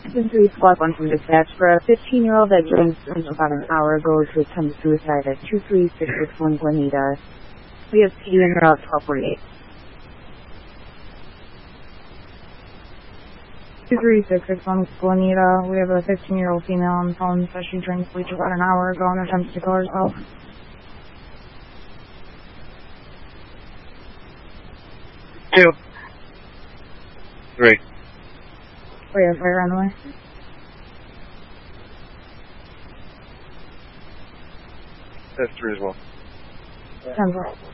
3 squad 1 from dispatch for a 15-year-old that joined about an hour ago to attempt suicide at 23661 Glenita. We have PD in route 1248. 23661 Glenita. We have a 15-year-old female on the phone, says she joined the police about an hour ago and attempts to kill herself. 2. 3. We have fire on the way. That's 3 as well. 10-4.